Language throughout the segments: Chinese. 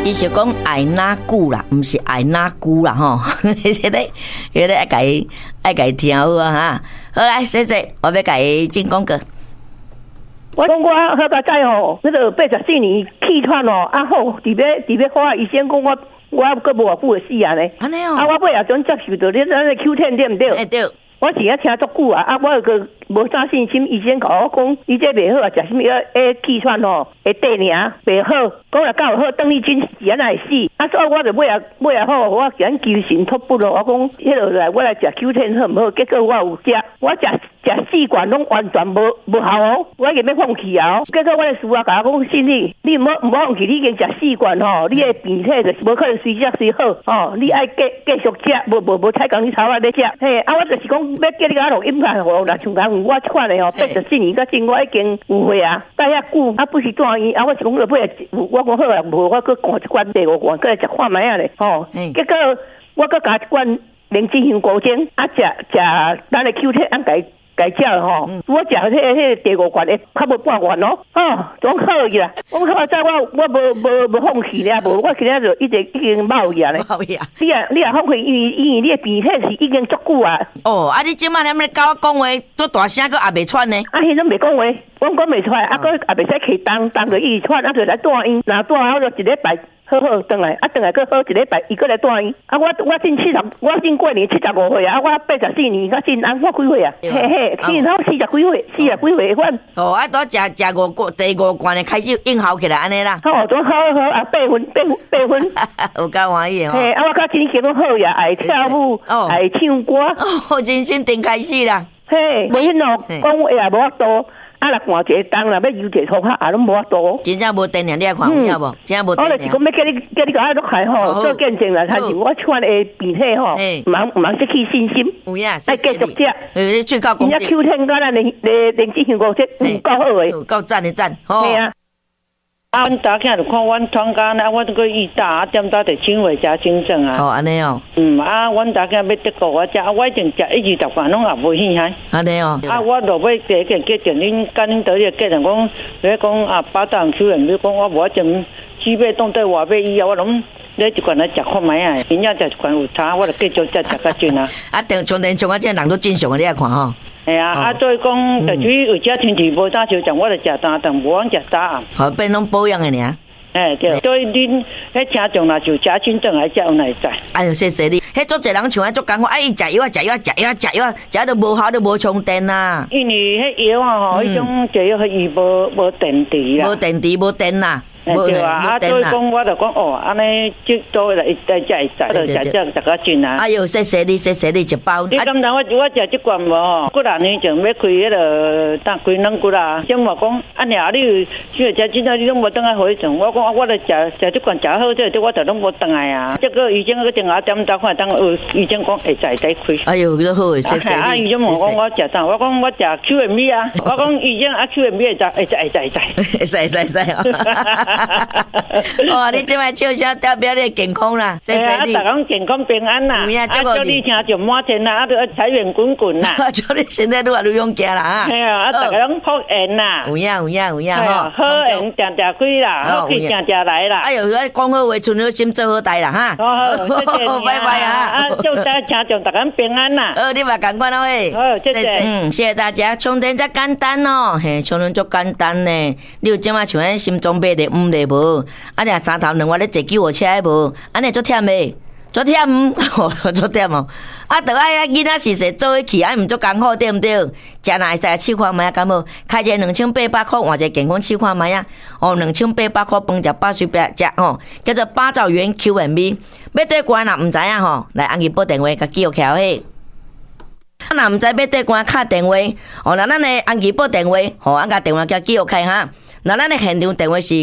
伊是讲爱哪久啦，毋是爱哪久啦吼。迄个爱甲伊听好啊哈。好来，谢谢，我要甲伊进广告。 我讲我好大仔吼，那个84年气喘哦，啊好，伫要花医生讲我搁无偌久会死啊呢。 安尼哦。 啊，我尾也准接受到你咱个 Q10 对毋对？ 哎对。 我是啊听足久啊，啊我个无啥信心，医生甲我讲，你这袂好啊，食什么气喘吼，会短尔袂好，讲若搞好，等你真是安那会死。啊，所以我就尾也好，我讲求神托不咯，我讲迄落来我来食Q10好毋好？结果我有食，我食4罐拢完全无效哦，我已经要放弃啊！结果我的师傅甲我讲，信你唔好放弃，你已经食4罐吼，你的病体就是无可能随食随好哦，你爱继续食，无太讲你炒来咧食。嘿，啊，我就是讲要叫你甲录音下互啦，像讲我这款的吼，84年到今我已经有岁啊，待遐久啊，不是住院啊，我是讲落尾我讲好啊，无我搁灌一罐第5罐，搁来食看卖啊咧吼，结果我搁加一罐灵芝香菇精，啊食咱的 Q10 按改叫吼，我食迄第5罐的，较无半罐咯，总好去啦。我好在我无放弃咧，无我今仔就已经冒去啊咧。 冒去啊！ 你也放弃，因为你的鼻涕是已经足久啊。 哦，啊你即摆踮咧甲我讲话，多大声佫也袂喘呢？ 啊，迄种袂讲话，我讲袂出来，啊，佫也袂使起当个伊喘，啊，就来住院，若住院我就一礼拜。好转来，啊，转来搁好一礼拜，伊搁来住院。啊，我进过年75岁啊，啊，我84年甲进安我几岁啊？嘿嘿，进头40几岁款。 哦，啊，都食5罐，第5罐的开始应效起来安尼啦。 好，都好啊，8分。 有够欢喜哦。 嘿，啊，我较真心拢好呀，爱跳舞，爱唱歌。 哦，人生顶开始啦。 嘿，无迄咯，讲话也无法度。啊！若换一个档啦，要游一个涂骹，也拢无法度。 真正无电量，你来看有影无？真正无电量。 我就是讲要叫你甲我落海吼，做见证啦。但是我穿的鼻涕吼，唔通失去信心。 有影， 爱继续食。 你最高功。 人家Q10甲咱连之香菇这够好诶， 够赞的赞。系啊。啊，阮查囝就看阮窗间啊，阮个医大啊，点到第轻微加轻症啊。 哦，安尼哦。 啊，阮查囝要德国我食，我已经食120罐，拢也无稀罕。 安尼哦。 啊，我落尾第一件决定，恁甲恁倒个决定讲，你讲啊，巴掌抽人，你讲我无种鸡尾冻对外尾医啊，我拢你一罐来食看卖啊，人家食一罐有差，我就继续食较准啊。啊， 从电像我这人都正常的，你来看吼。 系啊，所以讲，就是有只天气无啥少食，我就食单顿，无通食早暗。 好，变拢保养的尔。 哎对，所以恁迄听众啦，就加轻症来食有耐在。 哎呦，谢谢你。迄做侪人像迄做讲话，伊食药食到无效都无充电啦。 因为迄药啊吼，迄种食药迄伊无电池啦。 无电池无电啦。 对啊，所以讲我就讲哦，安尼即多来再食会使，就食个准啊。 哎呦，谢谢你一包。 你敢当我食即罐无吼？几若年前要开迄个当开两骨啦，先话讲啊，俩你需要食真正你拢无当来回程。我讲我来食即罐食好，这我就拢无当来啊。这个医生个电话点打看，当医生讲会再开。 哎呦，都好，谢谢你。 啊，医生问我食啥？我讲我食 QMB 啊。我讲医生啊 QMB 会使。 哇！你即摆笑声代表你健康啦，谢谢你。 大家健康平安啦，祝你听就满天啦，财源滚滚啦。 祝你现在愈来愈勇敢啦啊！ 系啊，大家拢福缘啦。 有影吼， 好缘常常开啦，好气常常来啦。 哎呦，讲好话，存好心，做好代啦哈。 好，谢谢你， 拜拜啊！ 祝大家听众大家平安啦。 你嘛赶快咯喂。 好，谢谢。 谢谢大家。充电真简单哦，嘿，充电足简单呢。你有即摆像咱心脏病的5粒无？啊，你3头2我咧坐救护车无？安尼足忝诶，足忝，足忝哦。啊，着爱囡仔是说做伙去，啊，毋足艰苦对毋对？食若会使试看卖啊，敢无？开一个2800块，换一个健康试看卖啊。哦，2800块饭食饱随便食吼，叫做八爪鱼 QMB。要对关若毋知影吼，来安吉拨电话甲记录起来嘿。啊，若毋知要对关敲电话，哦，那咱的安吉拨电话，吼，安甲电话甲记录开哈。那咱的现场电话是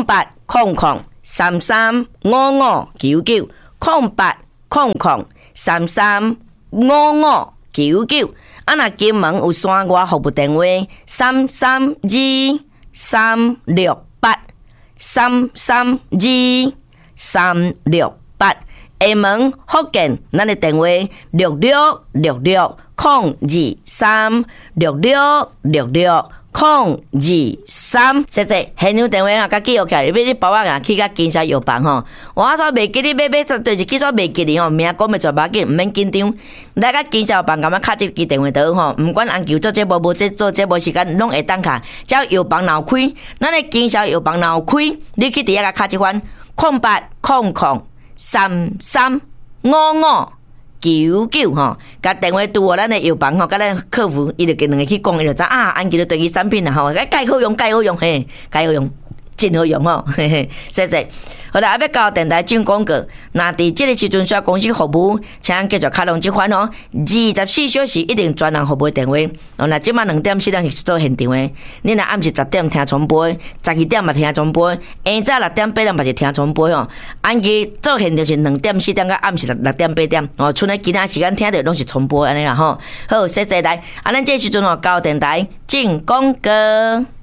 0800335599，0800335599。啊，若金门有山外服务电话332368，332368。厦门福建，咱的电话66660236666602。 023，谢谢。现场电话啊，甲记录起来，你包啊去甲经销药房吼。我说袂记你买就是记说袂记你吼，名讲袂做要紧，毋免紧张。来甲经销药房，甲我敲这支电话倒吼，毋管按求做这无这做这无时间，拢会当卡。只要药房闹开，咱的经销药房闹开，你去底下甲敲这款0800335599吼，甲电话拄哦，咱的药房吼，甲咱客服伊就给两个去讲，伊就知安吉的对于产品啦吼，介好用嘿，介好用。真好用吼，嘿嘿，谢谢。好啦，要到电台进广告，那伫这个时阵需要公司服务，请继续卡拢这款哦。24小时一定专人服务电话。哦，那即马2点4点是做现场的，你若暗时10点听重播，12点嘛听重播，下早6点8点嘛是听重播哦。安吉做现场是2点4点到暗时6点8点，哦，剩的其他时间听到拢是重播安尼啦吼。好，谢谢来，咱这时阵哦到电台进广告。